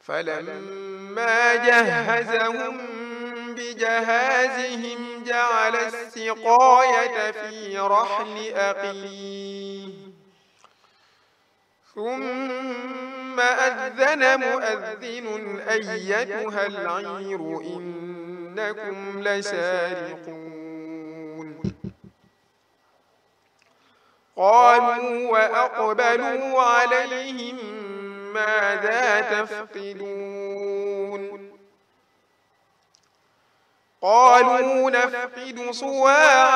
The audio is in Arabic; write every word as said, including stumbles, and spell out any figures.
فلما جهزهم بجهازهم جعل السقاية في رحل أخيه ثم أذن مؤذن أيتها العير إنكم لسارقون قالوا وأقبلوا عليهم ماذا تفقدون قالوا نفقد صواع